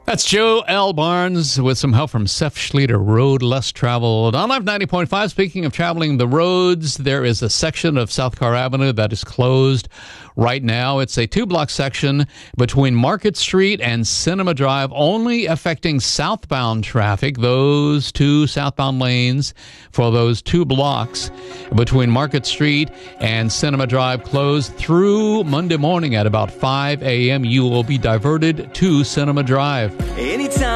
That's Joe L. Barnes with some help from Seth Schleter, Road Less Traveled. On Live 90.5, speaking of traveling the roads, there is a section of South Carr Avenue that is closed right now. It's a 2-block section between Market Street and Cinema Drive, only affecting southbound traffic. Those 2 southbound lanes for those 2 blocks between Market Street and Cinema Drive closed through Monday morning at about 5 a.m. You will be diverted to Cinema Drive. Anytime.